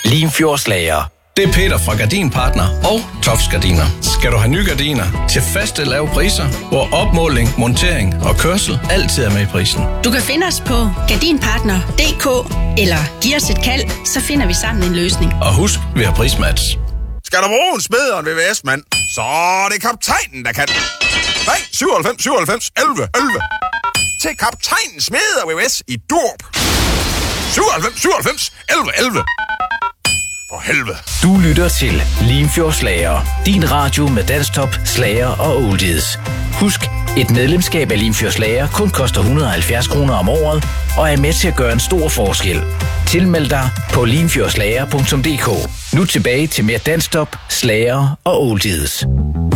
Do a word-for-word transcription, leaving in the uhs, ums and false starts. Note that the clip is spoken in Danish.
Limfjordslager. Det er Peter fra Gardinpartner og Tofs Gardiner. Skal du have nye gardiner til faste lave priser, hvor opmåling, montering og kørsel altid er med i prisen. Du kan finde os på gardinpartner punktum d k eller giv os et kald, så finder vi sammen en løsning. Og husk, vi har prismatch. Skal der bruge en smed og en V V S-mand, så er det kaptajnen, der kan. Nej, syvoghalvfems syvoghalvfems elleve elleve. Til kaptajnen smed og V V S i Durp. syvoghalvfems syvoghalvfems elleve elleve. For helvede. Du lytter til Limfjordslager. Din radio med danstop, slager og oldies. Husk, et medlemskab af Limfjordslager kun koster et hundrede og halvfjerds kroner om året, og er med til at gøre en stor forskel. Tilmeld dig på limfjordslager punktum d k. Nu tilbage til mere danstop, slager og oldies.